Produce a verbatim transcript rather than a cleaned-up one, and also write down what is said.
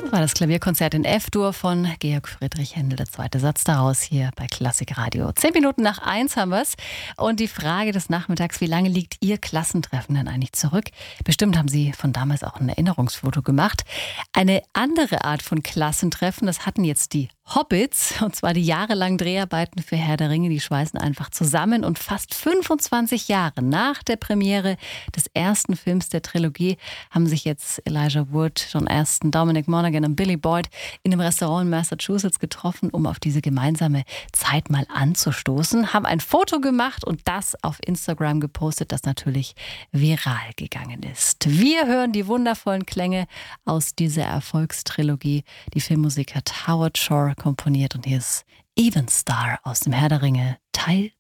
Das war das Klavierkonzert in F-Dur von Georg Friedrich Händel. Der zweite Satz daraus hier bei Klassik Radio. Zehn Minuten nach eins haben wir's. Und die Frage des Nachmittags: Wie lange liegt Ihr Klassentreffen denn eigentlich zurück? Bestimmt haben Sie von damals auch ein Erinnerungsfoto gemacht. Eine andere Art von Klassentreffen, das hatten jetzt die Hobbits, und zwar die jahrelangen Dreharbeiten für Herr der Ringe, die schweißen einfach zusammen. Und fast fünfundzwanzig Jahre nach der Premiere des ersten Films der Trilogie haben sich jetzt Elijah Wood, John Aston, Dominic Monaghan und Billy Boyd in einem Restaurant in Massachusetts getroffen, um auf diese gemeinsame Zeit mal anzustoßen, haben ein Foto gemacht und das auf Instagram gepostet, das natürlich viral gegangen ist. Wir hören die wundervollen Klänge aus dieser Erfolgstrilogie. Die Filmmusik hat Howard Shore komponiert und hier ist Even Star aus dem Herr der Ringe Teil